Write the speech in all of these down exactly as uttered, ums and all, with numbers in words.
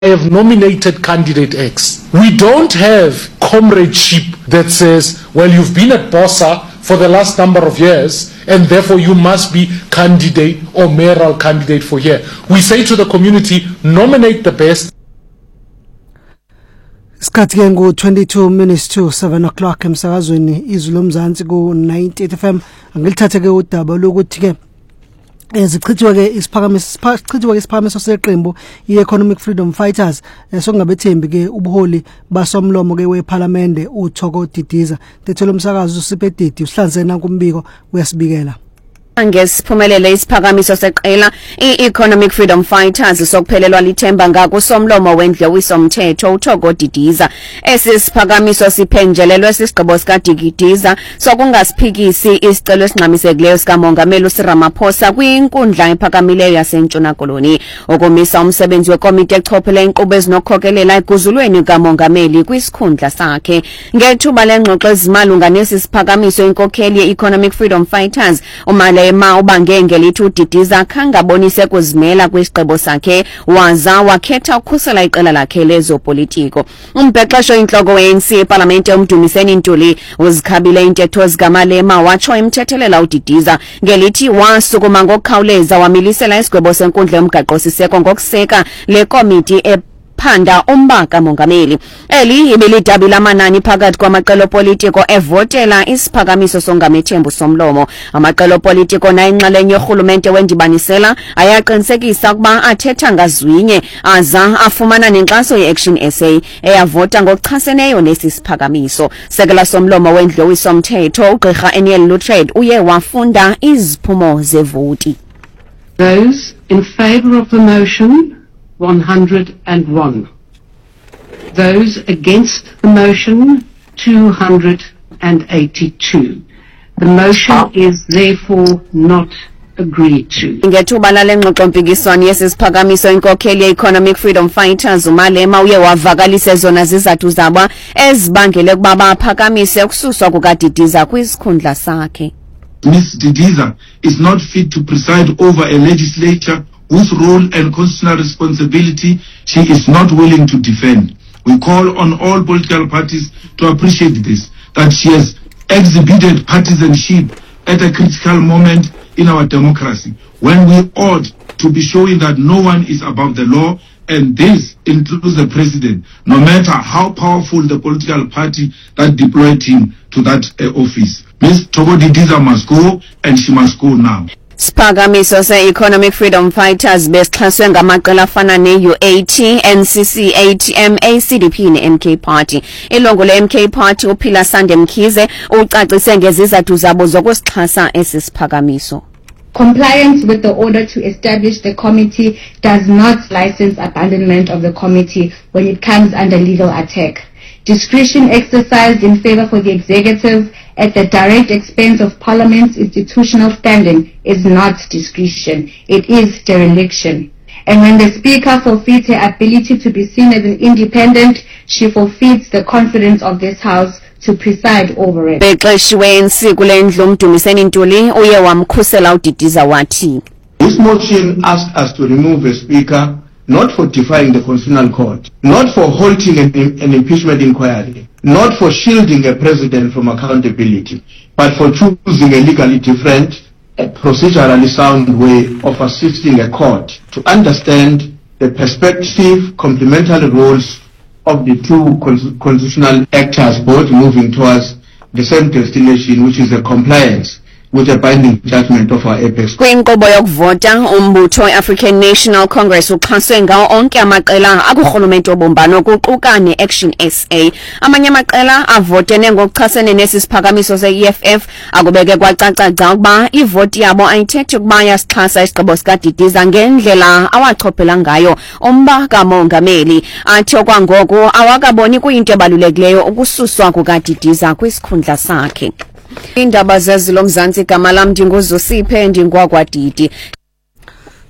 I have nominated candidate X. We don't have comradeship that says, well, you've been at BOSA for the last number of years, and therefore you must be candidate or mayoral candidate for here. We say to the community, nominate the best. Skhathi ngu twenty-two minutes to seven o'clock emsakazweni izwi lomzansi ku ninety F M. Angilithathe ke udaba lokuthi ke ezichithwa ke isiphakamiso sichithwa ke isiphakamiso seqembu i-Economic Freedom Fighters sokungabethembi ke ubuholi basomlomo ke weParliament uThoko Didiza. Tethelo umsakazo usipedidi usihlanzena kumbiko uyasibikela. Ngesiphumelele isiphakamiso seqela i-Economic Freedom Fighters sokuphelelwa lithemba ngakusomlomo wendlewiso mthetho uThoko Didiza. Esisiphakamiso siphenjelelwe sisigqibo sika Didiza sokungasiphikisi isicelo esinqamisekileyo sikamongameli uSiramaphosa kwinkundla ephakamileyo yaseNtshona Koloni okumisa umsebenzi wekomiti echophele inkqubo ezinokhokelela ekuzulweni kamongameli kwisikhundla sakhe. Ngethuba lengxoxo ezimalunga nesi siphakamiso inkokheli ye-Economic Freedom Fighters umale ema ubange ngelithi uDidiza khangabonise kuzimela kwisigqibo sakhe waza wakhetha ukhusela iqela lakhe lezopolitiko. Umbhexesho inhloko we-A N C eParliament umdumiseni Ntuli uzikhabile intetho zikaMalema watsho imthethelela uDidiza ngelithi wasukuma ngokukhawuleza wamilisela isigwebo senkundla yomgaqo siseko ngokuseka le komiti e phanda umbaka mongameli. Eli ibilidabi lamanani phakathi kwamaqela politiko evotela isiphakamiso songamethembu somlomo. Amaqela politiko nayinxalenye yorhulumente wendibanisela ayaqinisekisa ukuba athetha ngazwinye aza afumana nenkxaso ye-Action S A eyavota ngokuchaseneyo nesi siphakamiso. Sekela somlomo wendlewiso mthetho uGqirha Eniel Lutred uye wafunda iziphumo zevoti. Those in favor of the motion one hundred one. Those against the motion, two hundred eighty-two. The motion is therefore not agreed to. Ngethuba lale ngxoxo mpikiswano yesisiphakamiso inkokheli ye-Economic Freedom Fighters uMalema uye wavakalisa zona zizathu zabo ezibangele ukuba baphakamise ukususwa kukaDidiza kwisikhundla sakhe. Miss Didiza is not fit to preside over a legislature whose role and constitutional responsibility she is not willing to defend. We call on all political parties to appreciate this, that she has exhibited partisanship at a critical moment in our democracy, when we ought to be showing that no one is above the law, and this includes the president, no matter how powerful the political party that deployed him to that uh, office. Miz Thoko Didiza must go, and she must go now. Siphakamiso se-Economic Freedom Fighters besixhaswe ngamaqela afana ne-U A T, N C C, A T M, A C D P ne-M K Party. Ilungu le-M K Party uPhila Sande Mkhize ucacise ngezizathu zabo zokusixhasa esi siphakamiso. Compliance with the order to establish the committee does not license abandonment of the committee when it comes under legal attack. Discretion exercised in favor for the executive at the direct expense of Parliament's institutional standing is not discretion, it is dereliction. And when the Speaker forfeits her ability to be seen as an independent, she forfeits the confidence of this House to preside over it. Bexeshiwe ensi kule ndlu umdumiseni Ntuli uye wamkhusela uDidiza wathi. This motion asked us to remove a speaker not for defying the Constitutional Court, not for halting an, an impeachment inquiry, not for shielding a president from accountability, but for choosing a legally different, a procedurally sound way of assisting a court to understand the perspective, complementary roles of the two constitutional actors, both moving towards the same destination, which is a compliance with a binding judgment of our apex. Kwinkqubo yokuvota umbutho we-African National Congress uxhaswe ngawo onke amaqela akurhulumente obumbano kuquka ne-Action S A. Amanye amaqela avotene ngokuchasene nesi siphakamiso se-E F F akubeke kwacacaca ukuba ivoti yabo ayithethi ukuba yasixhasa isigqibo sikaDidiza ngendlela awachophela ngayo umba kamongameli. Athi okwangoku awakaboni kuyinto ebalulekileyo ukususwa kukaDidiza kwisikhundla sakhe. Indaba zezilo mzansi igama lam ndinguzusiphe ndingwagwadidi.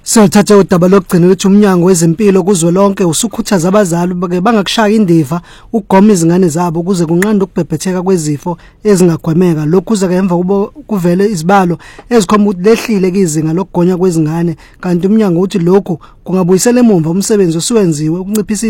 Sothatha udaba lokugcina ukuthi umnyango wezempilo kuzwelonke usukhuthaza abazali bake bangakushaya indiva ukugoma izingane zabo ukuze kunqande ukubhebhetheka kwezifo ezingagwemeka. Lokhu kuza ngemva kuvele izibalo ezikhomba ukuthi lehlile izinga lokugonya kwezingane, kanti umnyango uthi lokhu kungabuyisela emuva umsebenzi osuwenziwe ukunciphisa